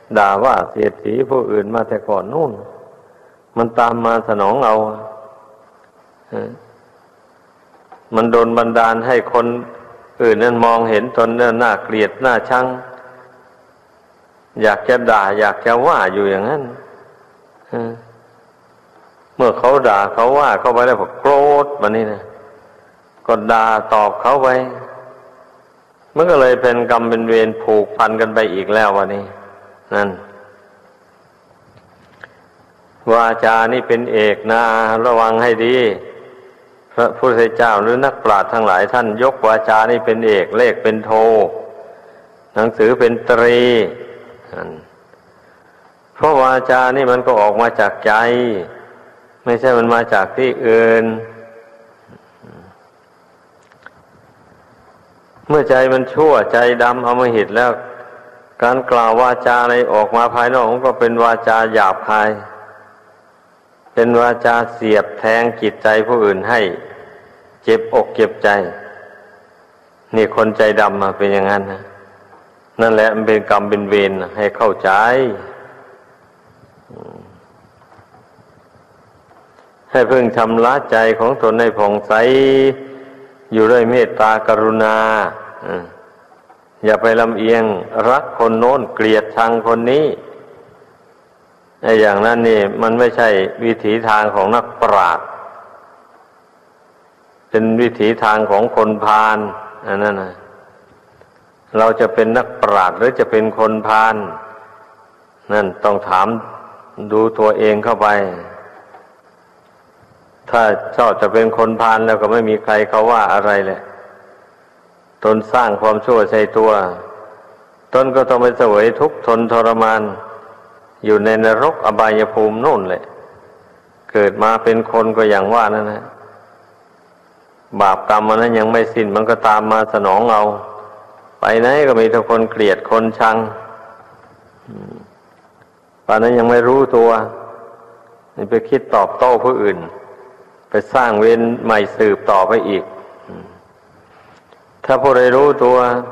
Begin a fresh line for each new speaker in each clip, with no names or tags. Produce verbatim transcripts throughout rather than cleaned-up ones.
ด่าว่าเสียดสีผู้อื่นมาแต่ก่อนนู่นมันตามมาสนองเอามันโดนบันดาลให้คนอื่นนั้นมองเห็นตนนั้นน่าเกลียดน่าชังอยากจะด่าอยากจะว่าอยู่อย่างนั้นเมื่อเขาด่าเขาว่าเข้าไปแล้วก็โกรธมันนี่นะก็ด่าตอบเขาไปมันก็เลยเป็นกรรมเป็นเวรผูกพันกันไปอีกแล้ววันนี้นั่นวาจานี่เป็นเอกนะระวังให้ดีพระพุทธเจ้าหรือนักปราชญ์ทั้งหลายท่านยกวาจานี่เป็นเอกเลขเป็นโทหนังสือเป็นตรีเพราะวาจานี่มันก็ออกมาจากใจไม่ใช่มันมาจากที่อื่นเมื่อใจมันชั่วใจดำอำมหิตแล้วการกล่าววาจาอะไรออกมาภายนอกมันก็เป็นวาจาหยาบคายเป็นวาจาเสียบแทงจิตใจผู้อื่นให้เจ็บอกเจ็บใจนี่คนใจดำมาเป็นอย่างนั้นนะนั่นแหละมันเป็นกรรมเป็นเวรให้เข้าใจให้พึงชำระใจของตนให้ผ่องใสอยู่ด้วยเมตตากรุณาอย่าไปลำเอียงรักคนโน้นเกลียดชังคนนี้ไอ้อย่างนั้นนี่มันไม่ใช่วิถีทางของนักปราชญ์เป็นวิถีทางของคนพาลอันนั้นนะเราจะเป็นนักปราชญ์หรือจะเป็นคนพาลนั่นต้องถามดูตัวเองเข้าไปถ้าชอบจะเป็นคนพาลแล้วก็ไม่มีใครเขาว่าอะไรแหละตนสร้างความชั่วใส่ตัวตนก็ต้องไปเสวยทุกข์ทนทรมานอยู่ในนรกอบายภูมิโน่นแหละเกิดมาเป็นคนก็อย่างว่านั่นนะบาปกรรมมันนั้นยังไม่สิ้นมันก็ตามมาสนองเอาไปไหนก็มีแต่คนเกลียดคนชังป่านนั้นยังไม่รู้ตัวนี่ไปคิดตอบโต้ผู้อื่นไปสร้างเวรใหม่สืบต่อไปอีกถ้าผู้ใดรู้ตัว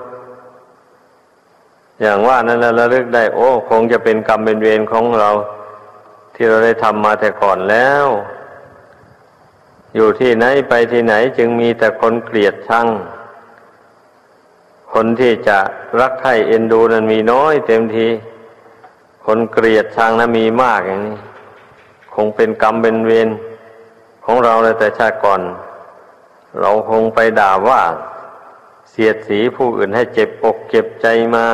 อย่างว่านั้นแล้วระลึกได้โอ้คงจะเป็นกรรมเป็นเวรของเราที่เราได้ทำมาแต่ก่อนแล้วอยู่ที่ไหนไปที่ไหนจึงมีแต่คนเกลียดชังคนที่จะรักใคร่เอ็นดูนั้นมีน้อยเต็มทีคนเกลียดชังนั้นมีมากอย่างนี้คงเป็นกรรมเป็นเวรของเราเลยแต่ชาติก่อนเราคงไปด่าว่าเสียดสีผู้อื่นให้เจ็บอกเจ็บใจมา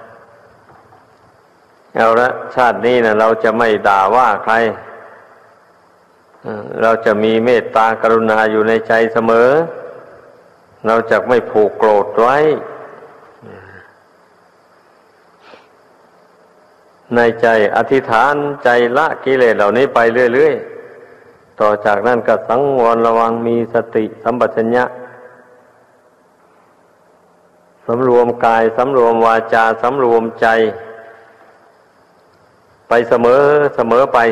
เอาละชาตินี้นะเราจะไม่ด่าว่าใครเราจะมีเมตตากรุณาอยู่ในใจเสมอเราจะไม่ผูกโกรธไว้ในใจอธิษฐานใจละกิเลสเหล่านี้ไปเรื่อยๆต่อจากนั้นก็สังวรระวังมีสติสัมปชัญญะสำรวมกายสำรวมวาจาสำรวมใจไปเสมอเสมอไป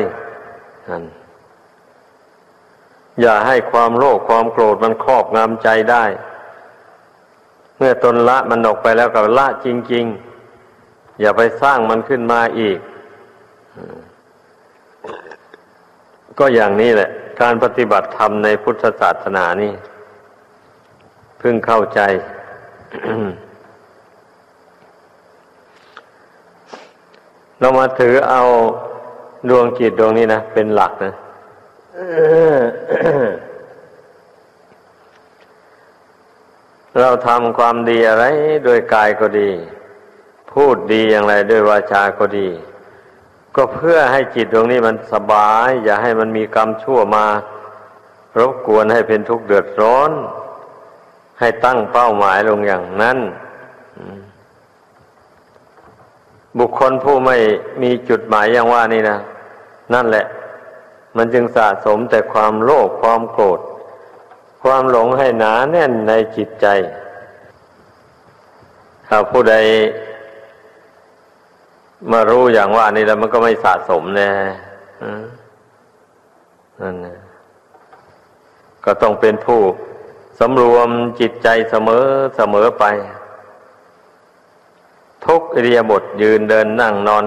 อย่าให้ความโลภความโกรธมันครอบงำใจได้เมื่อตนละมันออกไปแล้วก็ละจริงๆอย่าไปสร้างมันขึ้นมาอีกก็อย่างนี้แหละการปฏิบัติธรรมในพุทธศาสนานี่เพิ่งเข้าใจ เรามาถือเอาดวงจิตดวงนี้นะเป็นหลักนะ เราทำความดีอะไรด้วยกายก็ดีพูดดีอย่างไรด้วยวาจาก็ดีก็เพื่อให้จิตดวงนี้มันสบายอย่าให้มันมีกรรมชั่วมารบกวนให้เป็นทุกข์เดือดร้อนให้ตั้งเป้าหมายลงอย่างนั้นบุคคลผู้ไม่มีจุดหมายอย่างว่านี่นะนั่นแหละมันจึงสะสมแต่ความโลภความโกรธความหลงให้หนาแน่นในจิตใจถ้าผู้ใดมารู้อย่างว่านี่แล้วมันก็ไม่สะสมแน่นั่นนะก็ต้องเป็นผู้สำรวมจิตใจเสมอเสมอไปทุกอิริยาบถยืนเดินนั่งนอน